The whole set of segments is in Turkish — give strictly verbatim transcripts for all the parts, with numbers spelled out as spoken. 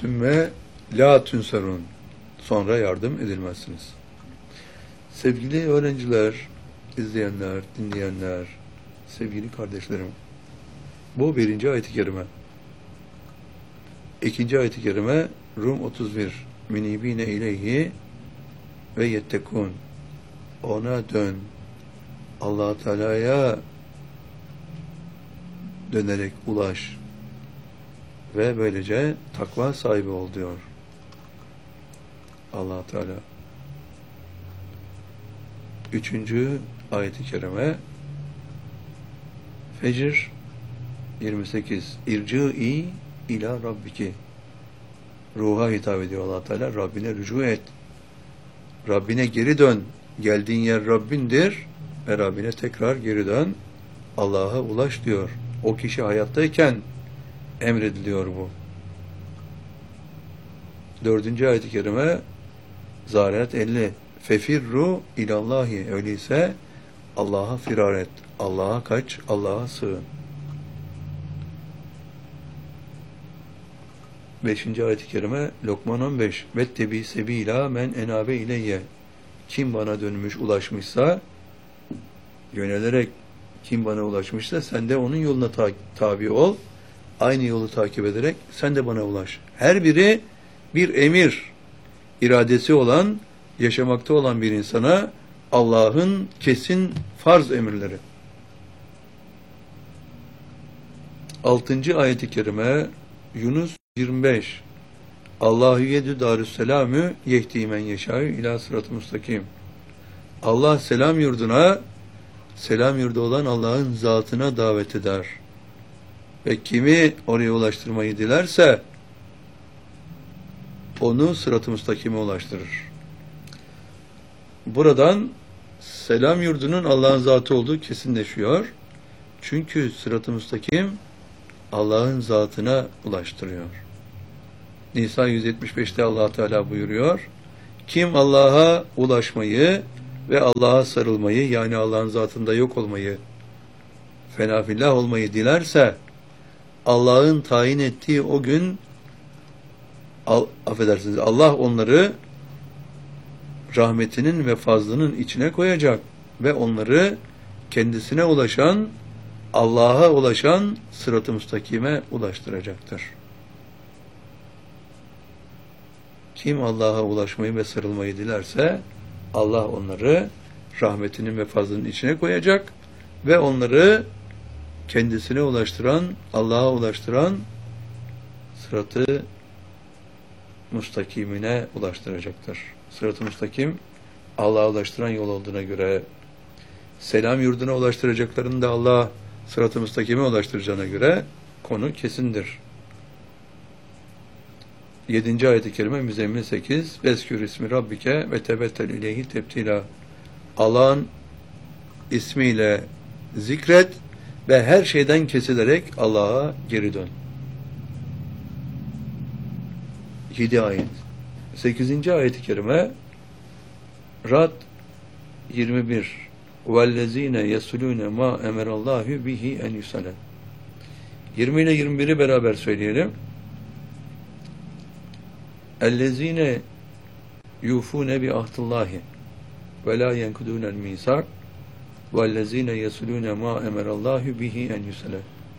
Sümme la tünsarun. Sonra yardım edilmezsiniz. Sevgili öğrenciler, izleyenler, dinleyenler, sevgili kardeşlerim, bu birinci ayet-i kerime. İkinci ayet-i kerime Rum otuz bir. Minibine ileyhi ve yettekun. Ona dön. Allah Teala'ya dönerek ulaş ve böylece takva sahibi ol diyor Allah Teala. Üçüncü ayet-i kerime Fecr yirmi sekiz. İrci'i ila rabbiki. Ruha hitap ediyor Allah Teala. Rabbine rücu et. Rabbine geri dön. Geldiğin yer Rabbindir ve Rabbine tekrar geri dön. Allah'a ulaş diyor. O kişi hayattayken emrediliyor bu. Dördüncü ayet-i kerime Zariyat elli. Fefirru ilallahi. Öyleyse Allah'a firar et. Allah'a kaç. Allah'a sığın. Beşinci ayet-i kerime Lokman on beş. Vettebi sebila men enabe ileyye. Kim bana dönmüş, ulaşmışsa, yönelerek kim bana ulaşmışsa sen de onun yoluna ta tabi ol. Aynı yolu takip ederek sen de bana ulaş. Her biri bir emir, iradesi olan, yaşamakta olan bir insana Allah'ın kesin farz emirleri. Altıncı ayet-i kerime Yunus yirmi beş. Allahu yedü darüsselamü yehdi men yeşâ'ü ilâ sırat-ı mustakim. Allah selam yurduna, selam yurdu olan Allah'ın zatına davet eder. Ve kimi oraya ulaştırmayı dilerse onu sırat-ı mustakime ulaştırır. Buradan selam yurdunun Allah'ın zatı olduğu kesinleşiyor. Çünkü sırat-ı mustakim Allah'ın zatına ulaştırıyor. Nisa yüz yetmiş beşte Allah Teala buyuruyor. Kim Allah'a ulaşmayı ve Allah'a sarılmayı, yani Allah'ın zatında yok olmayı, fena fillah olmayı dilerse Allah'ın tayin ettiği o gün al, affedersiniz Allah onları rahmetinin ve fazlının içine koyacak ve onları kendisine ulaşan, Allah'a ulaşan sırat-ı müstakime ulaştıracaktır. Kim Allah'a ulaşmayı ve sarılmayı dilerse Allah onları rahmetinin ve fazlının içine koyacak ve onları kendisine ulaştıran, Allah'a ulaştıran sırat-ı müstakimine ulaştıracaktır. Sırat-ı müstakim Allah'a ulaştıran yol olduğuna göre, selam yurduna ulaştıracaklarını da Allah sırat-ı müstakime ulaştıracağına göre konu kesindir. Yedinci ayet-i kerime Müzzemmil sekiz. Veskür ismi Rabbike ve tebettel ileyhi tebtila. Allah'ın ismiyle zikret ve her şeyden kesilerek Allah'a geri dön. Yedi ayet. Sekizinci ayet-i kerime Rad yirmi bir. وَالَّذ۪ينَ يَسُلُونَ مَا اَمَرَ اللّٰهُ بِهِ اَنْ يُسَلَ. yirmi ile yirmi biri beraber söyleyelim. اَلَّذ۪ينَ يُوفُونَ بِعَهْدِ اللّٰهِ وَلَا يَنْكُدُونَ الْمِيثَاقَ وَالَّذ۪ينَ يَسُلُونَ مَا اَمَرَ اللّٰهُ بِهِ اَنْ يُسَلَ.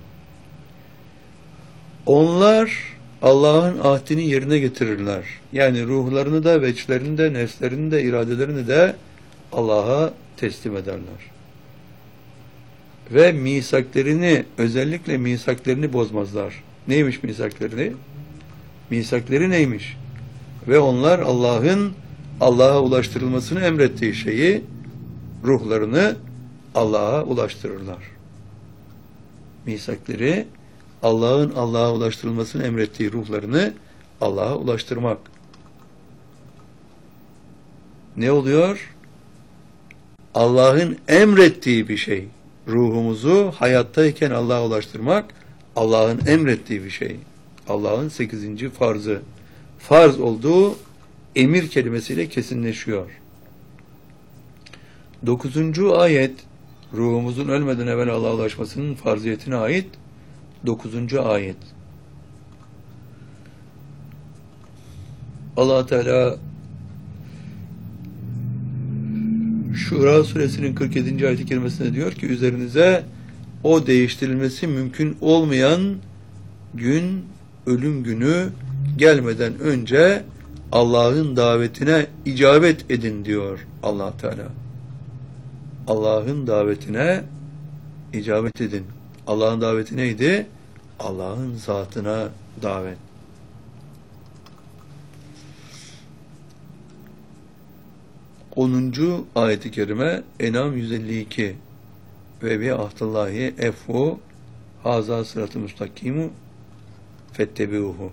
Onlar Allah'ın ahdini yerine getirirler. Yani ruhlarını da, veçlerini de, nefslerini de, iradelerini de Allah'a teslim ederler. Ve misaklerini, özellikle misaklerini bozmazlar. Neymiş misaklerini? Misakleri neymiş? Ve onlar Allah'ın Allah'a ulaştırılmasını emrettiği şeyi, ruhlarını Allah'a ulaştırırlar. Misakleri, Allah'ın Allah'a ulaştırılmasını emrettiği ruhlarını Allah'a ulaştırmak. Ne oluyor? Allah'ın emrettiği bir şey. Ruhumuzu hayattayken Allah'a ulaştırmak, Allah'ın emrettiği bir şey. Allah'ın sekizinci farzı. Farz olduğu emir kelimesiyle kesinleşiyor. Dokuzuncu ayet, ruhumuzun ölmeden evvel Allah'a ulaşmasının farziyetine ait dokuzuncu ayet. Allah Teala Şura suresinin kırk yedinci ayet-i kerimesinde diyor ki üzerinize o değiştirilmesi mümkün olmayan gün, ölüm günü gelmeden önce Allah'ın davetine icabet edin diyor Allah Teala. Allah'ın davetine icabet edin. Allah'ın daveti neydi? Allah'ın zatına davet. onuncu ayet-i kerime En'am yüz elli iki ve bi ahdillahi efu haza sıratı müstakimu fettebiuhu.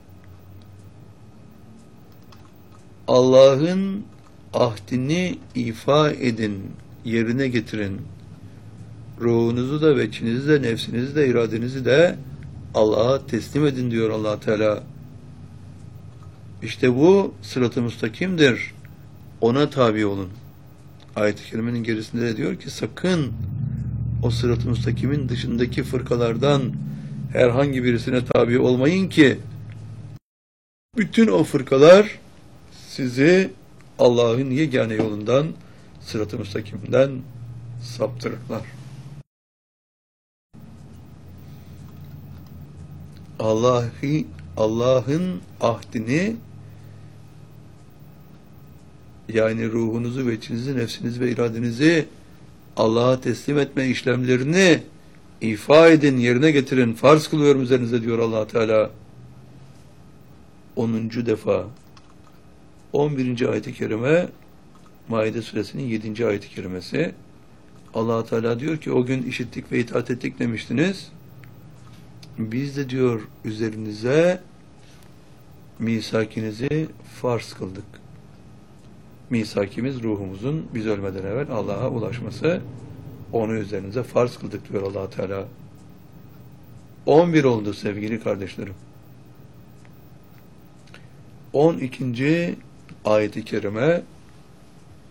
Allah'ın ahdini ifa edin, yerine getirin. Ruhunuzu da, veçinizi de, nefsinizi de, iradenizi de Allah'a teslim edin diyor Allah Teala. İşte bu sırat-ı müstakimdir. Ona tabi olun. Ayet-i kerimenin gerisinde de diyor ki sakın o sırat-ı müstakimin dışındaki fırkalardan herhangi birisine tabi olmayın ki bütün o fırkalar sizi Allah'ın yegane yolundan, sırat-ı müstakimden saptırırlar. Allah'ı, Allah'ın ahdini, yani ruhunuzu, veçinizi, nefsinizi ve iradenizi Allah'a teslim etme işlemlerini ifa edin, yerine getirin, farz kılıyorum üzerinize diyor Allah Teala. onuncu defa. on birinci ayet-i kerime Maide suresinin yedinci ayet-i kerimesi. Allah Teala diyor ki o gün işittik ve itaat ettik demiştiniz. Biz de diyor üzerinize misakinizi farz kıldık. Misakimiz ruhumuzun biz ölmeden evvel Allah'a ulaşması, onu üzerinize farz kıldık diyor Allah Teala. on bir oldu sevgili kardeşlerim. on ikinci ayet-i kerime